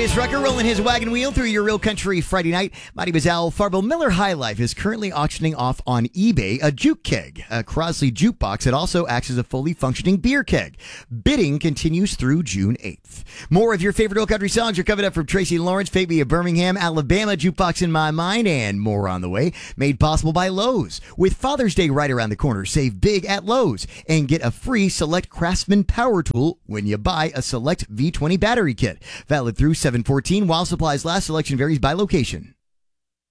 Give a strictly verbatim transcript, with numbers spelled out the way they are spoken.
Darius Rucker rolling his wagon wheel through your Real Country Friday night. My name is Al Farbo. Miller High Life is currently auctioning off on eBay a juke keg, a Crosley jukebox that also acts as a fully functioning beer keg. Bidding continues through June eighth. More of your favorite Real Country songs are coming up from Tracy Lawrence, Fabi of Birmingham, Alabama, Jukebox in My Mind, and more on the way. Made possible by Lowe's. With Father's Day right around the corner, save big at Lowe's and get a free Select Craftsman power tool when you buy a Select V twenty battery kit. Valid through seven fourteen while supplies last. Selection varies by location.